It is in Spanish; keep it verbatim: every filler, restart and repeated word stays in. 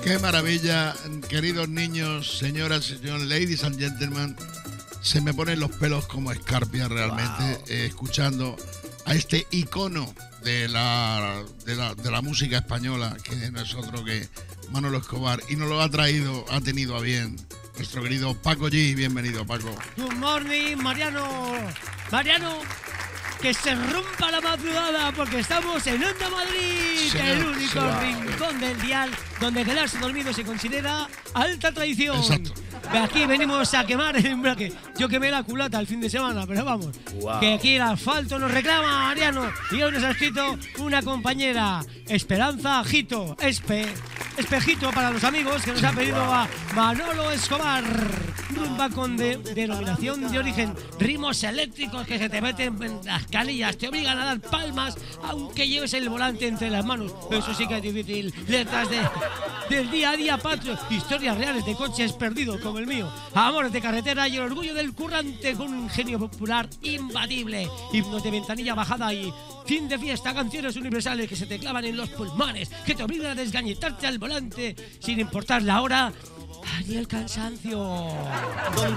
Qué maravilla, queridos niños, señoras y señores, ladies and gentlemen. Se me ponen los pelos como escarpia realmente, wow. eh, escuchando a este icono de la, de, la, de la música española, que no es otro que Manolo Escobar, y nos lo ha traído, ha tenido a bien nuestro querido Paco G. Bienvenido, Paco. Good morning, Mariano. Mariano, que se rompa la madrugada porque estamos en Onda Madrid, sí, el único sí, rincón del dial donde quedarse dormido se considera alta traición. Exacto. De aquí venimos a quemar el embrague. Yo quemé la culata el fin de semana, pero vamos, wow. que aquí el asfalto nos reclama, Mariano. Y hoy nos ha escrito una compañera, Esperanza Jito, Espe, Espejito para los amigos, que nos ha pedido wow. a Manolo Escobar. Rumba con de, denominación de origen, ritmos eléctricos que se te meten en las canillas, te obligan a dar palmas aunque lleves el volante entre las manos. Eso sí que es difícil. Letras de, del día a día patrio, historias reales de coches perdidos como el mío, amores de carretera y el orgullo del currante con un ingenio popular imbatible, himnos de ventanilla bajada y fin de fiesta, canciones universales que se te clavan en los pulmones, que te obligan a desgañitarte al volante sin importar la hora ni el cansancio.